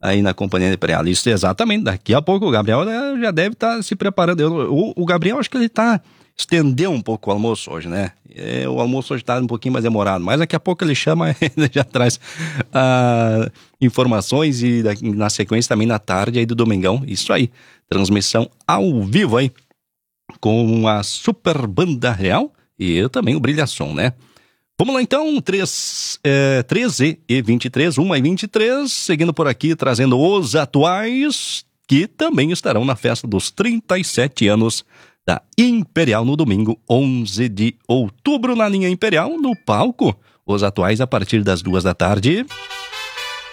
aí na Companhia Imperial. Isso, exatamente. Daqui a pouco o Gabriel já deve estar se preparando. O Gabriel, acho que ele estendeu um pouco o almoço hoje, né? O almoço hoje está um pouquinho mais demorado, mas daqui a pouco ele chama, ele já traz informações e na sequência também na tarde aí do Domingão. Isso aí, transmissão ao vivo aí, com a Super Banda Real e também o Brilhação, né? Vamos lá então, 13 e 23, 1 e 23, seguindo por aqui, trazendo os atuais, que também estarão na festa dos 37 anos da Imperial no domingo, 11 de outubro, na linha Imperial, no palco. Os atuais a partir das 2 da tarde.